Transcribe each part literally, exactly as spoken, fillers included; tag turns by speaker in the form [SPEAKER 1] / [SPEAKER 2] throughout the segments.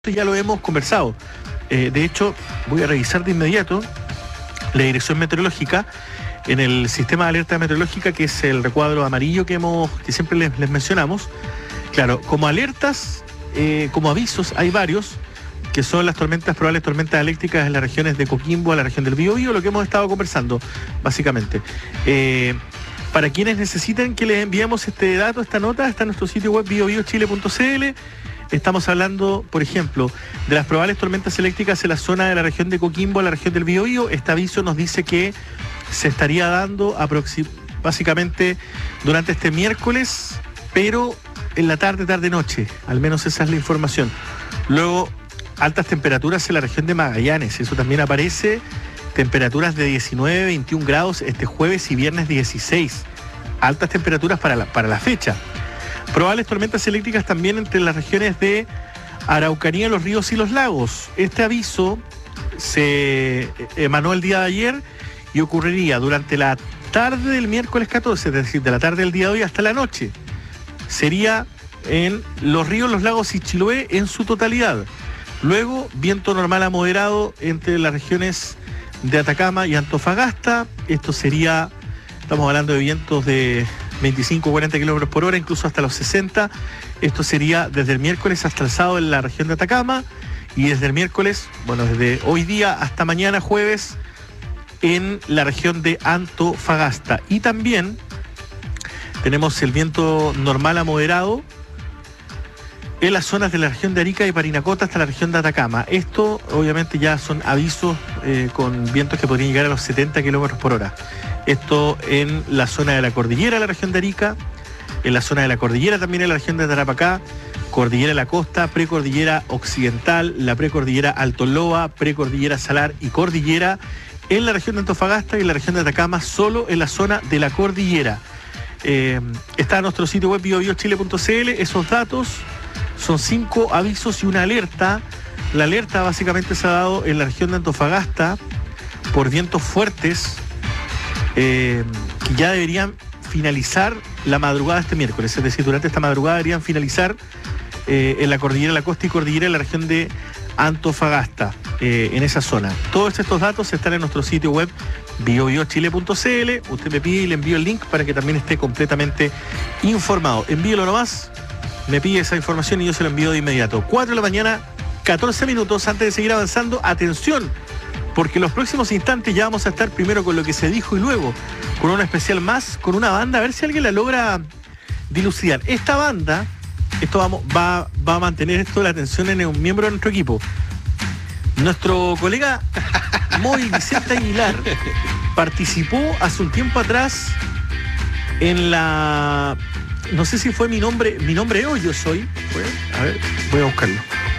[SPEAKER 1] ya lo hemos conversado. Eh, de hecho, voy a revisar de inmediato la dirección meteorológica en el sistema de alerta meteorológica, que es el recuadro amarillo que hemos que siempre les, les mencionamos. Claro, como alertas, eh, como avisos, hay varios, que son las tormentas, probables tormentas eléctricas en las regiones de Coquimbo, a la región del Biobío, lo que hemos estado conversando, básicamente. Eh, para quienes necesiten que les enviemos este dato, esta nota, está en nuestro sitio web bio bio chile punto c l. Estamos hablando, por ejemplo, de las probables tormentas eléctricas en la zona de la región de Coquimbo, a la región del Biobío. Este aviso nos dice que se estaría dando básicamente durante este miércoles, pero en la tarde, tarde-noche. Al menos esa es la información. Luego, altas temperaturas en la región de Magallanes. Eso también aparece. Temperaturas de diecinueve, veintiún grados este jueves y viernes dieciséis. Altas temperaturas para la, para la fecha. Probables tormentas eléctricas también entre las regiones de Araucanía, los ríos y los lagos. Este aviso se emanó el día de ayer y ocurriría durante la tarde del miércoles catorce, es decir, de la tarde del día de hoy hasta la noche. Sería en los ríos, los lagos y Chiloé en su totalidad. Luego, viento normal a moderado entre las regiones de Atacama y Antofagasta. Esto sería, estamos hablando de vientos de veinticinco a cuarenta kilómetros por hora, incluso hasta los sesenta. Esto sería desde el miércoles hasta el sábado en la región de Atacama, y desde el miércoles, bueno, desde hoy día hasta mañana jueves en la región de Antofagasta. Y también tenemos el viento normal a moderado en las zonas de la región de Arica y Parinacota hasta la región de Atacama. Esto obviamente ya son avisos eh, con vientos que podrían llegar a los setenta kilómetros por hora. Esto en la zona de la cordillera, la región de Arica, en la zona de la cordillera también en la región de Tarapacá, cordillera de la costa, precordillera occidental, la precordillera Alto Loa, precordillera Salar y cordillera en la región de Antofagasta y en la región de Atacama, solo en la zona de la cordillera. Eh, está en nuestro sitio web bio bio chile punto c l. Esos datos son cinco avisos y una alerta. La alerta básicamente se ha dado en la región de Antofagasta por vientos fuertes, Eh, que ya deberían finalizar la madrugada este miércoles, es decir, durante esta madrugada deberían finalizar eh, en la cordillera de la costa y cordillera en la región de Antofagasta, eh, en esa zona. Todos estos datos están en nuestro sitio web bio bio chile punto c l. Usted me pide y le envío el link para que también esté completamente informado. Envíelo nomás, me pide esa información y yo se lo envío de inmediato. cuatro de la mañana, catorce minutos. Antes de seguir avanzando, atención, porque en los próximos instantes ya vamos a estar primero con lo que se dijo y luego con una especial más, con una banda, a ver si alguien la logra dilucidar. Esta banda, esto vamos, va, va a mantener esto la atención en un miembro de nuestro equipo. Nuestro colega Moy Vicente Aguilar participó hace un tiempo atrás en la... No sé si fue mi nombre, mi nombre hoy yo soy. ¿Fue? A ver, voy a buscarlo.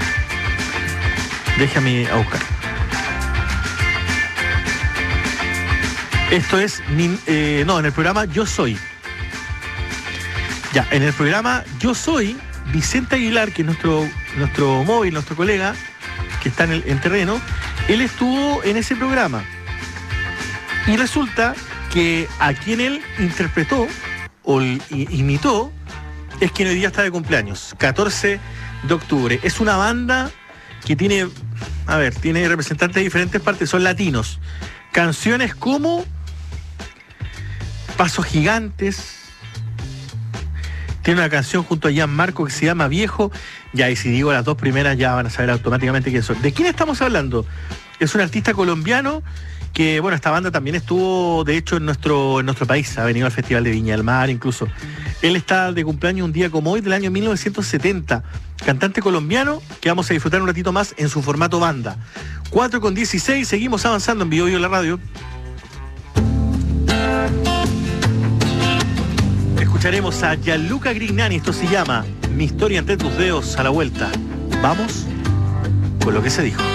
[SPEAKER 1] Déjame a buscar. Esto es, eh, no, en el programa Yo Soy. Ya, en el programa Yo Soy, Vicente Aguilar, que es nuestro, nuestro móvil, nuestro colega, que está en el en terreno, él estuvo en ese programa. Y resulta que a quien él interpretó o imitó es quien hoy día está de cumpleaños, catorce de octubre. Es una banda que tiene, a ver, tiene representantes de diferentes partes, son latinos. Canciones como Pasos Gigantes. Tiene una canción junto a Gianmarco que se llama Viejo. Ya, y si digo las dos primeras ya van a saber automáticamente quién son. ¿De quién estamos hablando? Es un artista colombiano que, bueno, esta banda también estuvo, de hecho, en nuestro, en nuestro país. Ha venido al Festival de Viña del Mar incluso. Él está de cumpleaños un día como hoy del año mil novecientos setenta. Cantante colombiano que vamos a disfrutar un ratito más en su formato banda. cuatro con dieciséis, seguimos avanzando en Bio Bio la radio. Escucharemos a Gianluca Grignani, esto se llama Mi historia entre tus dedos. A la vuelta, vamos con lo que se dijo.